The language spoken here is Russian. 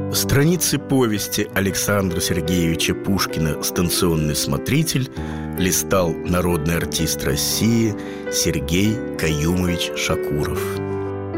Страницы повести Александра Сергеевича Пушкина «Станционный смотритель» листал народный артист России Сергей Каюмович Шакуров.